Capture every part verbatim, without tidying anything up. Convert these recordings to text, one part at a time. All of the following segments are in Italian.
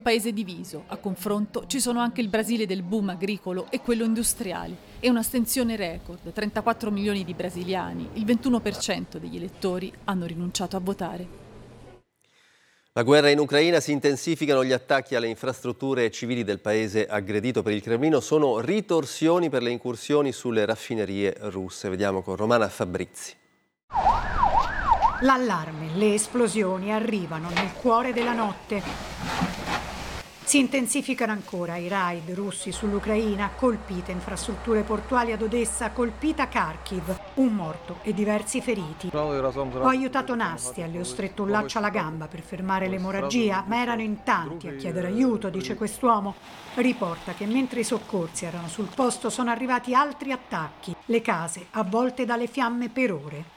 Paese diviso, a confronto ci sono anche il Brasile del boom agricolo e quello industriale e un'astensione record, trentaquattro milioni di brasiliani, il ventuno per cento degli elettori hanno rinunciato a votare. La guerra in Ucraina, si intensificano gli attacchi alle infrastrutture civili del paese aggredito. Per il Cremlino sono ritorsioni per le incursioni sulle raffinerie russe. Vediamo con Romana Fabrizi. L'allarme, le esplosioni arrivano nel cuore della notte. Si intensificano ancora i raid russi sull'Ucraina, colpite infrastrutture portuali ad Odessa, colpita Kharkiv, un morto e diversi feriti. Ho aiutato Nastia, le ho stretto un laccio alla gamba per fermare l'emorragia, ma erano in tanti a chiedere aiuto, dice quest'uomo. Riporta che mentre i soccorsi erano sul posto sono arrivati altri attacchi, le case avvolte dalle fiamme per ore.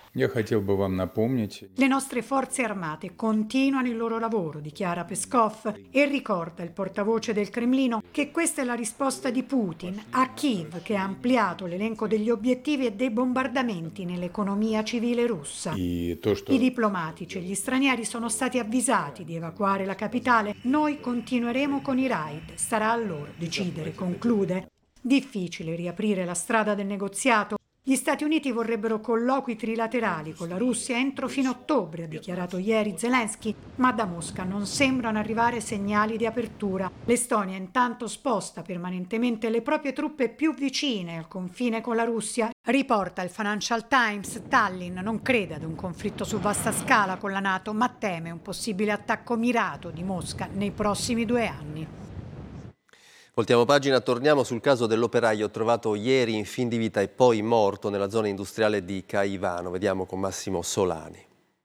Le nostre forze armate continuano il loro lavoro, dichiara Peskov, e ricorda il portavoce del Cremlino che questa è la risposta di Putin a Kiev, che ha ampliato l'elenco degli obiettivi e dei bombardamenti nell'economia civile russa. I diplomatici e gli stranieri sono stati avvisati di evacuare la capitale. Noi continueremo con i raid, starà a loro decidere, conclude. Difficile riaprire la strada del negoziato. Gli Stati Uniti vorrebbero colloqui trilaterali con la Russia entro fine ottobre, ha dichiarato ieri Zelensky, ma da Mosca non sembrano arrivare segnali di apertura. L'Estonia intanto sposta permanentemente le proprie truppe più vicine al confine con la Russia. Riporta il Financial Times, Tallinn non crede ad un conflitto su vasta scala con la NATO, ma teme un possibile attacco mirato di Mosca nei prossimi due anni. Voltiamo pagina, torniamo sul caso dell'operaio trovato ieri in fin di vita e poi morto nella zona industriale di Caivano. Vediamo con Massimo Solani.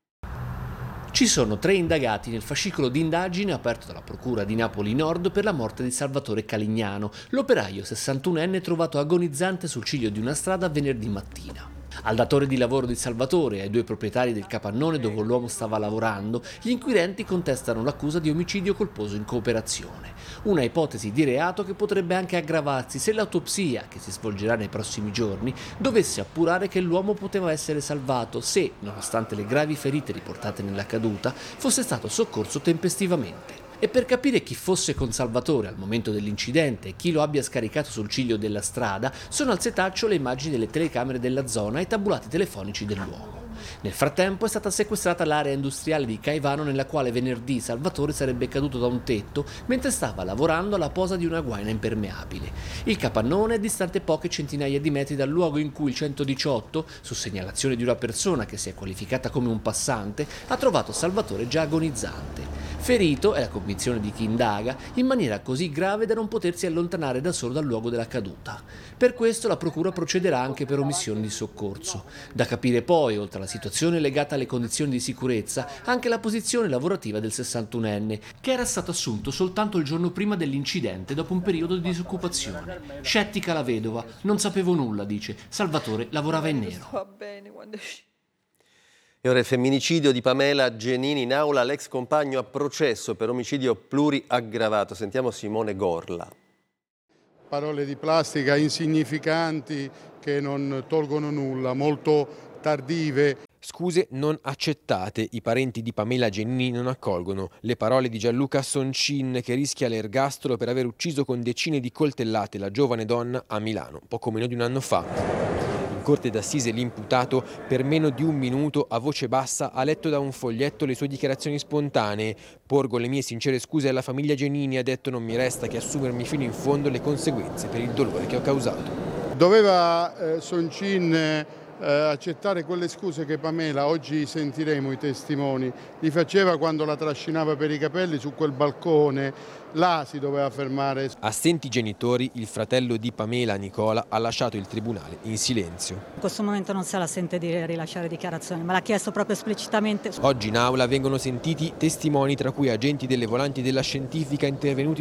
Ci sono tre indagati nel fascicolo di indagine aperto dalla Procura di Napoli Nord per la morte di Salvatore Calignano, l'operaio sessantunenne trovato agonizzante sul ciglio di una strada venerdì mattina. Al datore di lavoro di Salvatore e ai due proprietari del capannone dove l'uomo stava lavorando, gli inquirenti contestano l'accusa di omicidio colposo in cooperazione. Una ipotesi di reato che potrebbe anche aggravarsi se l'autopsia, che si svolgerà nei prossimi giorni, dovesse appurare che l'uomo poteva essere salvato se, nonostante le gravi ferite riportate nella caduta, fosse stato soccorso tempestivamente. E per capire chi fosse con Salvatore al momento dell'incidente e chi lo abbia scaricato sul ciglio della strada, sono al setaccio le immagini delle telecamere della zona e i tabulati telefonici dell'uomo. Nel frattempo è stata sequestrata l'area industriale di Caivano nella quale venerdì Salvatore sarebbe caduto da un tetto mentre stava lavorando alla posa di una guaina impermeabile. Il capannone è distante poche centinaia di metri dal luogo in cui il centodiciotto, su segnalazione di una persona che si è qualificata come un passante, ha trovato Salvatore già agonizzante. Ferito, è la convinzione di chi indaga, in maniera così grave da non potersi allontanare da solo dal luogo della caduta. Per questo la procura procederà anche per omissione di soccorso. Da capire poi, oltre alla situazione legata alle condizioni di sicurezza, anche la posizione lavorativa del sessantunenne, che era stato assunto soltanto il giorno prima dell'incidente dopo un periodo di disoccupazione. Scettica la vedova, non sapevo nulla, dice. Salvatore lavorava in nero. E ora il femminicidio di Pamela Genini in aula, l'ex compagno a processo per omicidio pluriaggravato. Sentiamo Simone Gorla. Parole di plastica insignificanti che non tolgono nulla, molto tardive. Scuse non accettate, i parenti di Pamela Genini non accolgono le parole di Gianluca Soncin che rischia l'ergastolo per aver ucciso con decine di coltellate la giovane donna a Milano, poco meno di un anno fa. In corte d'assise l'imputato per meno di un minuto a voce bassa ha letto da un foglietto le sue dichiarazioni spontanee. Porgo le mie sincere scuse alla famiglia Genini, ha detto, non mi resta che assumermi fino in fondo le conseguenze per il dolore che ho causato. Doveva eh, Soncin eh, accettare quelle scuse che Pamela, oggi sentiremo i testimoni, gli faceva quando la trascinava per i capelli su quel balcone. Là si doveva fermare. Assenti i genitori, il fratello di Pamela, Nicola, ha lasciato il tribunale in silenzio. In questo momento non se la sente di rilasciare dichiarazioni, ma l'ha chiesto proprio esplicitamente. Oggi in aula vengono sentiti testimoni, tra cui agenti delle volanti della scientifica intervenuti